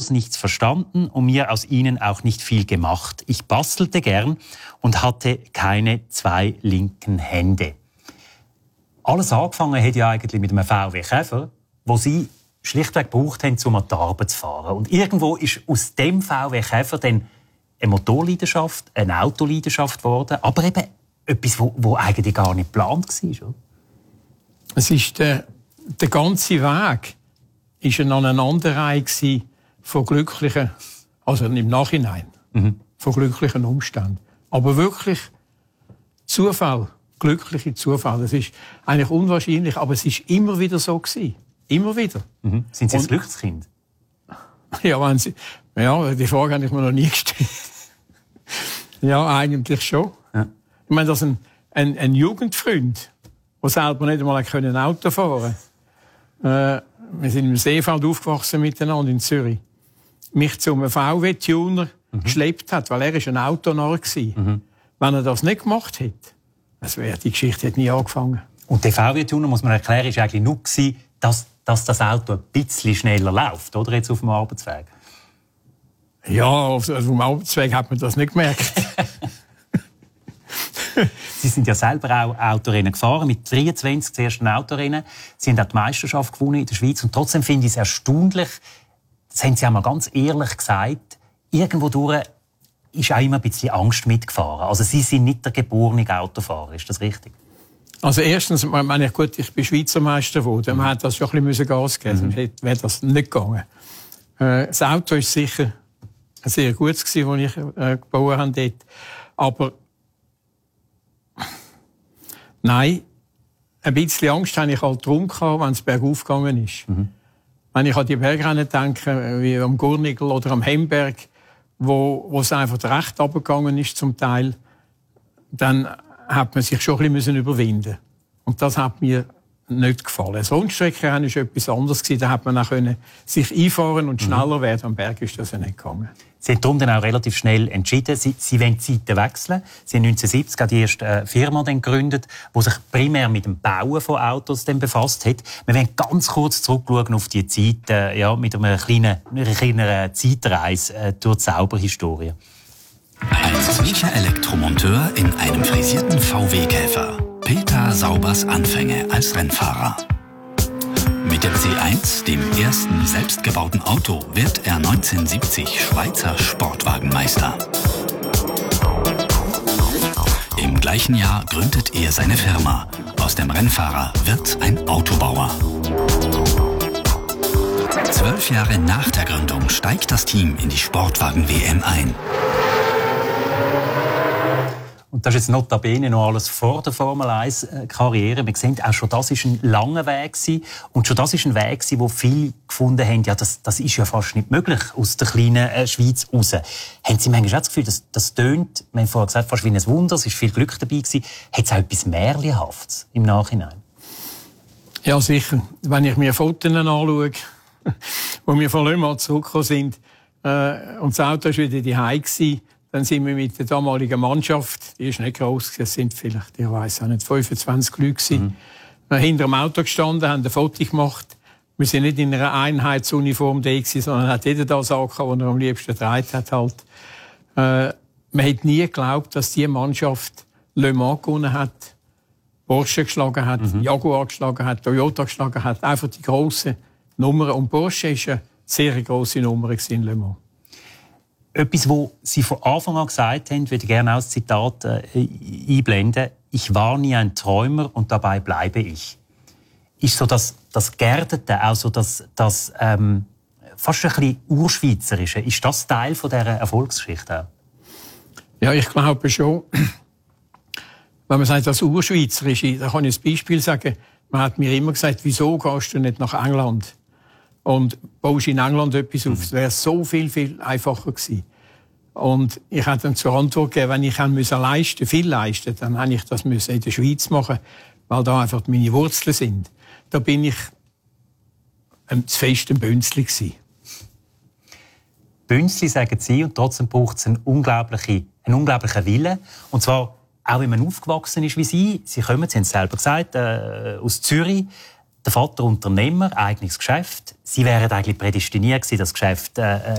Autos nichts verstanden und mir aus ihnen auch nicht viel gemacht. Ich bastelte gern und hatte keine 2 linken Hände. Alles angefangen hat ja eigentlich mit einem VW Käfer, wo sie schlichtweg gebraucht haben, um an die Arbeit zu fahren. Und irgendwo ist aus dem VW Käfer dann eine Motorleidenschaft, eine Autoleidenschaft geworden, aber eben etwas, wo eigentlich gar nicht geplant war. Oder? Es ist der ganze Weg war eine Aneinanderreihung von glücklichen, also im Nachhinein, von glücklichen Umständen. Aber wirklich Zufall, glückliche Zufall. Das ist eigentlich unwahrscheinlich, aber es ist immer wieder so gewesen. Immer wieder. Sind Sie ein Glückskind? Ja, die Frage habe ich mir noch nie gestellt. Ja, eigentlich schon. Ja. Ich meine, dass ein Jugendfreund, der selber nicht einmal Auto fahren konnte, wir sind im Seefeld aufgewachsen miteinander in Zürich, mich zu einem VW-Tuner geschleppt hat, weil er ein Autonarr war. Wenn er das nicht gemacht hätte, die Geschichte hätte nie angefangen. Und der VW-Tuner, muss man erklären, war eigentlich nur, dass das Auto ein bisschen schneller läuft, oder jetzt auf dem Arbeitsweg? Ja, auf dem Arbeitsweg hat man das nicht gemerkt. Sie sind ja selber auch Autorennen gefahren, mit 23 das erste Autorennen. Sie haben auch die Meisterschaft gewonnen in der Schweiz. Und trotzdem finde ich es erstaunlich, das haben Sie einmal ganz ehrlich gesagt, irgendwo durch ist auch immer ein bisschen Angst mitgefahren. Also Sie sind nicht der geborene Autofahrer, ist das richtig? Also erstens, ich bin Schweizer Meister geworden. Man hat das schon ein bisschen Gas geben müssen, sonst wäre das nicht gegangen. Das Auto war sicher ein sehr gutes, das ich gebaut habe dort. Aber nein, ein bisschen Angst hatte ich halt darum, wenn es bergauf gegangen ist. Wenn ich an die Bergrennen denke, wie am Gurnigel oder am Hemberg, wo es einfach recht runtergegangen ist zum Teil, dann hat man sich schon ein bisschen überwinden müssen. Und das hat mir nicht gefallen. Das Rundstreckenrennen war etwas anderes. Da hat man auch sich einfahren und schneller werden. Am Berg ist das ja nicht gegangen. Sie haben darum dann auch relativ schnell entschieden, Sie wollen die Seiten wechseln. Sie haben 1970 die erste Firma gegründet, die sich primär mit dem Bauen von Autos befasst hat. Wir wollen ganz kurz zurückschauen auf die Zeit, mit einer kleinen Zeitreise durch die Zauberhistorie. Als Zürcher Elektromonteur in einem frisierten VW-Käfer. Peter Saubers Anfänge als Rennfahrer. Mit dem C1, dem ersten selbstgebauten Auto, wird er 1970 Schweizer Sportwagenmeister. Im gleichen Jahr gründet er seine Firma. Aus dem Rennfahrer wird ein Autobauer. 12 Jahre nach der Gründung steigt das Team in die Sportwagen-WM ein. Und das ist jetzt notabene noch alles vor der Formel-1-Karriere. Wir sehen, auch schon das war ein langer Weg. Und schon das war ein Weg, wo viele gefunden haben, ja, das ist ja fast nicht möglich aus der kleinen Schweiz raus. Haben Sie manchmal auch das Gefühl, das tönt, wir haben vorher gesagt, fast wie ein Wunder, es war viel Glück dabei gewesen. Hat es auch etwas Märchenhaftes im Nachhinein? Ja, sicher. Wenn ich mir Fotos anschaue, wo wir von Le Mans zurückgekommen sind, und das Auto war wieder daheim gewesen, dann sind wir mit der damaligen Mannschaft, die ist nicht gross, es sind vielleicht, ich weiss auch nicht, 25 Leute gewesen, hinter dem Auto gestanden, haben ein Foto gemacht. Wir sind nicht in einer Einheitsuniform da gewesen, sondern hat jeder das angehabt, was er am liebsten getragen hat halt. Man hätte nie geglaubt, dass diese Mannschaft Le Mans gewonnen hat, Porsche geschlagen hat, Jaguar geschlagen hat, Toyota geschlagen hat, einfach die grossen Nummern. Und Porsche war eine sehr grosse Nummer in Le Mans. Etwas, was Sie von Anfang an gesagt haben, würde ich gerne als Zitat einblenden. Ich war nie ein Träumer und dabei bleibe ich. Ist so das Geerdete, also das fast ein bisschen Urschweizerische, ist das Teil von dieser Erfolgsgeschichte auch? Ja, ich glaube schon. Wenn man sagt, das Urschweizerische, da kann ich ein Beispiel sagen. Man hat mir immer gesagt, wieso gehst du nicht nach England? Und baust in England etwas auf. Es wäre so viel einfacher gewesen. Und ich habe dann zur Antwort gegeben, wenn ich viel leisten, dann habe ich das in der Schweiz machen, weil da einfach meine Wurzeln sind. Da bin ich zu fest ein Bünzli gewesen. Bünzli, sagen Sie, und trotzdem braucht es einen unglaublichen Willen. Und zwar auch, wenn man aufgewachsen ist wie Sie. Sie haben es selber gesagt, aus Zürich. Der Vater Unternehmer, eigenes Geschäft. Sie wären eigentlich prädestiniert gewesen, das Geschäft